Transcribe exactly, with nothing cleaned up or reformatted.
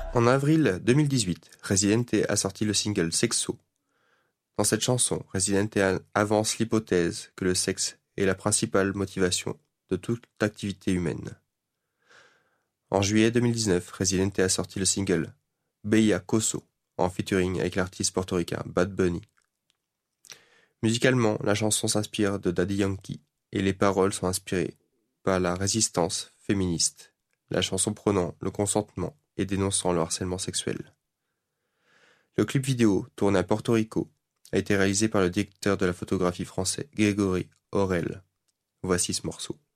En avril deux mille dix-huit, Residente a sorti le single Sexo. Dans cette chanson, Residente avance l'hypothèse que le sexe est la principale motivation de toute activité humaine. En juillet deux mille dix-neuf, Residente a sorti le single Bella Coso en featuring avec l'artiste portoricain Bad Bunny. Musicalement, la chanson s'inspire de Daddy Yankee et les paroles sont inspirées par la résistance féministe, la chanson prônant le consentement et dénonçant le harcèlement sexuel. Le clip vidéo, tourné à Porto Rico, a été réalisé par le directeur de la photographie français Grégory Aurel. Voici ce morceau.